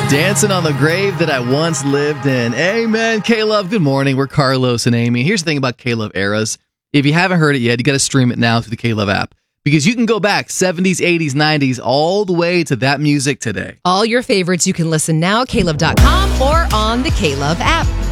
Dancing on the grave that I once lived in. Amen. K-Love, good morning. We're Carlos and Amy. Here's the thing about K-Love eras. If you haven't heard it yet, you got to stream it now through the K-Love app. Because you can go back 70s, 80s, 90s, all the way to that music today. All your favorites you can listen now, klove.com or on the K-Love app.